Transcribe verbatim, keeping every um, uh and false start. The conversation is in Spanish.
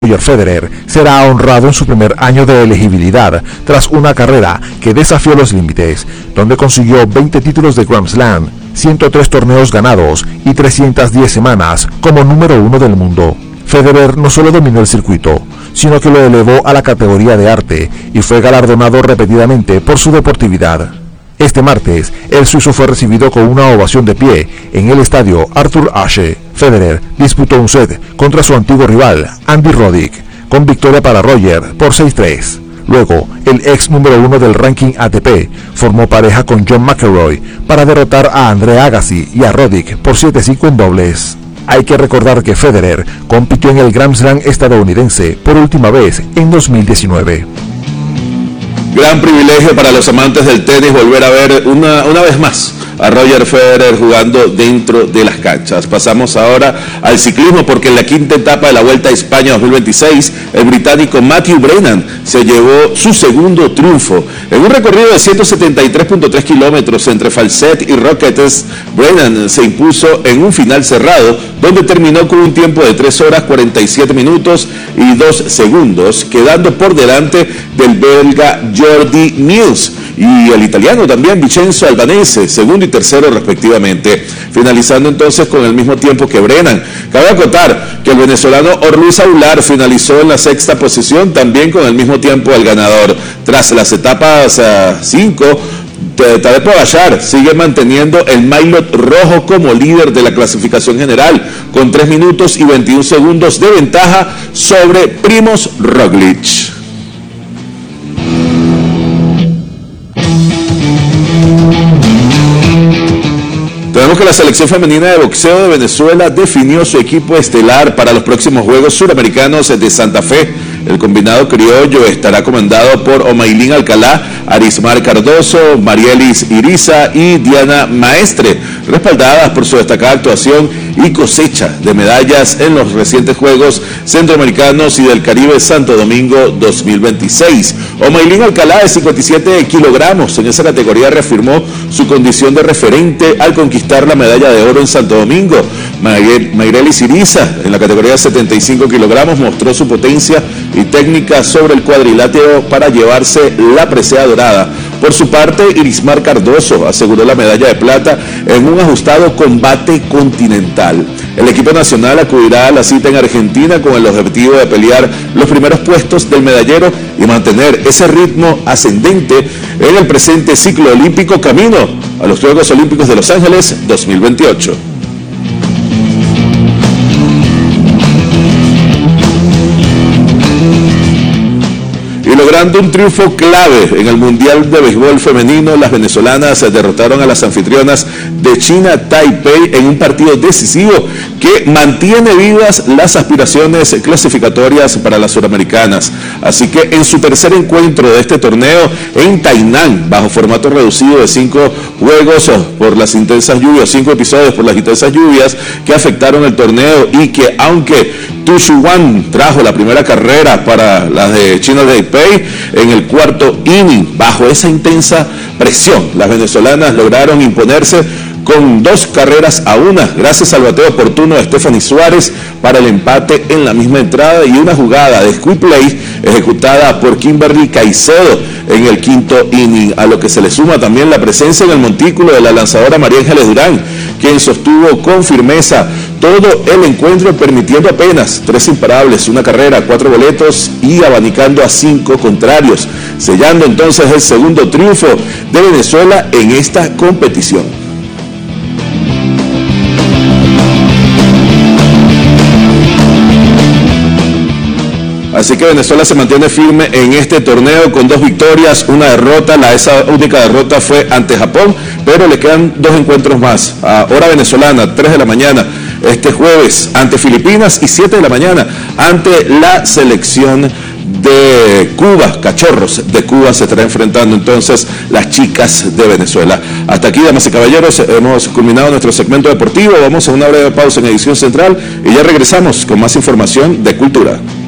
Roger Federer será honrado en su primer año de elegibilidad tras una carrera que desafió los límites, donde consiguió veinte títulos de Grand Slam, ciento tres torneos ganados y trescientas diez semanas como número uno del mundo. Federer no solo dominó el circuito, sino que lo elevó a la categoría de arte y fue galardonado repetidamente por su deportividad. Este martes, el suizo fue recibido con una ovación de pie en el estadio Arthur Ashe. Federer disputó un set contra su antiguo rival, Andy Roddick, con victoria para Roger por seis tres. Luego, el ex número uno del ranking A T P formó pareja con John McEnroe para derrotar a Andre Agassi y a Roddick por siete cinco en dobles. Hay que recordar que Federer compitió en el Grand Slam estadounidense por última vez en dos mil diecinueve. Gran privilegio para los amantes del tenis volver a ver una, una vez más a Roger Federer jugando dentro de las canchas. Pasamos ahora al ciclismo, porque en la quinta etapa de la Vuelta a España dos mil veintiséis, el británico Matthew Brennan se llevó su segundo triunfo. En un recorrido de ciento setenta y tres punto tres kilómetros entre Falset y Roquetes, Brennan se impuso en un final cerrado, donde terminó con un tiempo de tres horas cuarenta y siete minutos y dos segundos, quedando por delante del belga Jordi Nils y el italiano también Vincenzo Albanese, segundo y tercero respectivamente, finalizando entonces con el mismo tiempo que Brennan. Cabe acotar que el venezolano Orluis Aular finalizó en la sexta posición, también con el mismo tiempo el ganador. Tras las etapas cinco, uh, Tadej Pogačar sigue manteniendo el maillot rojo como líder de la clasificación general, con tres minutos y veintiún segundos de ventaja sobre Primož Roglič. Tenemos que la selección femenina de boxeo de Venezuela definió su equipo estelar para los próximos Juegos Suramericanos de Santa Fe. El combinado criollo estará comandado por Omaylin Alcalá, Arismar Cardoso, Marielis Iriza y Diana Maestre, respaldadas por su destacada actuación y cosecha de medallas en los recientes Juegos Centroamericanos y del Caribe Santo Domingo dos mil veintiséis. Omaylin Alcalá, de cincuenta y siete kilogramos, en esa categoría reafirmó su condición de referente al conquistar la medalla de oro en Santo Domingo. Marielis Iriza, en la categoría de setenta y cinco kilogramos, mostró su potencia y técnica sobre el cuadrilátero para llevarse la presea dorada. Por su parte, Irismar Cardoso aseguró la medalla de plata en un ajustado combate continental. El equipo nacional acudirá a la cita en Argentina con el objetivo de pelear los primeros puestos del medallero y mantener ese ritmo ascendente en el presente ciclo olímpico camino a los Juegos Olímpicos de Los Ángeles dos mil veintiocho. Y logrando un triunfo clave en el Mundial de Béisbol Femenino, las venezolanas derrotaron a las anfitrionas de China Taipei en un partido decisivo que mantiene vivas las aspiraciones clasificatorias para las suramericanas. Así que en su tercer encuentro de este torneo en Tainan, bajo formato reducido de cinco juegos por las intensas lluvias, cinco episodios por las intensas lluvias que afectaron el torneo, y que aunque Tu Shuwan trajo la primera carrera para las de China Taipei, en el cuarto inning, bajo esa intensa presión, las venezolanas lograron imponerse con dos carreras a una, gracias al bateo oportuno de Stephanie Suárez para el empate en la misma entrada, y una jugada de squib play ejecutada por Kimberly Caicedo en el quinto inning, a lo que se le suma también la presencia en el montículo de la lanzadora María Ángeles Durán, quien sostuvo con firmeza todo el encuentro, permitiendo apenas tres imparables, una carrera, cuatro boletos y abanicando a cinco contrarios, sellando entonces el segundo triunfo de Venezuela en esta competición. Así que Venezuela se mantiene firme en este torneo con dos victorias, una derrota. La esa única derrota fue ante Japón, pero le quedan dos encuentros más. A hora venezolana, tres de la mañana este jueves ante Filipinas, y siete de la mañana ante la selección de Cuba. Cachorros de Cuba se estará enfrentando entonces las chicas de Venezuela. Hasta aquí, damas y caballeros, hemos culminado nuestro segmento deportivo. Vamos a una breve pausa en edición central y ya regresamos con más información de cultura.